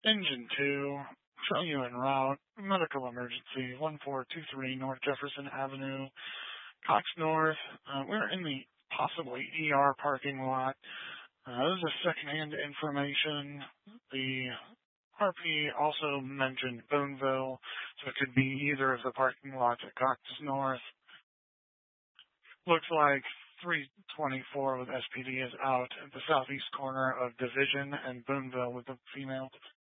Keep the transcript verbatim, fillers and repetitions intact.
Engine two, show you en route, medical emergency, one four two three North Jefferson Avenue, Cox North. Uh, we're in the possibly E R parking lot. Uh, this is secondhand information. The R P also mentioned Boonville, so it could be either of the parking lots at Cox North. Looks like three twenty-four with S P D is out at the southeast corner of Division and Boonville with the female